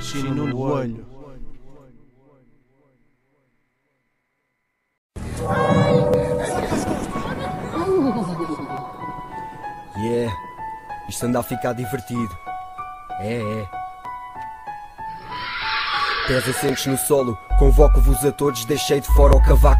sino no olho. Yeah, isto anda a ficar divertido. É. Pés assentes no solo, convoco-vos a todos, deixei de fora o cavaco.